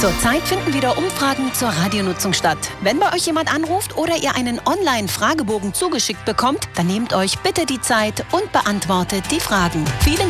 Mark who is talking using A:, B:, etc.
A: Zurzeit finden wieder Umfragen zur Radionutzung statt. Wenn bei euch jemand anruft oder ihr einen Online-Fragebogen zugeschickt bekommt, dann nehmt euch bitte die Zeit und beantwortet die Fragen. Vielen Dank.